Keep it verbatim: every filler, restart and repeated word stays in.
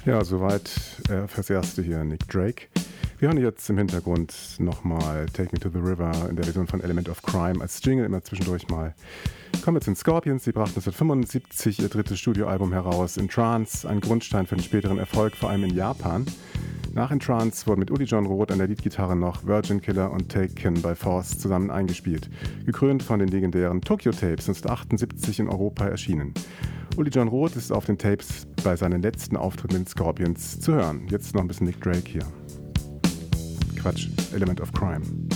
Ja, soweit äh, fürs Erste hier Nick Drake. Wir hören jetzt im Hintergrund nochmal Take Me to the River in der Version von Element of Crime als Jingle immer zwischendurch mal. Kommen wir zu den Scorpions. Sie brachten neunzehnhundertfünfundsiebzig ihr drittes Studioalbum heraus, In Trance, ein Grundstein für den späteren Erfolg, vor allem in Japan. Nach In Trance wurden mit Uli John Roth an der Leadgitarre noch Virgin Killer und Taken by Force zusammen eingespielt, gekrönt von den legendären Tokyo Tapes, neunzehnhundertachtundsiebzig in Europa erschienen. Uli John Roth ist auf den Tapes bei seinen letzten Auftritten mit Scorpions zu hören. Jetzt noch ein bisschen Nick Drake hier. Quatsch, Element of Crime.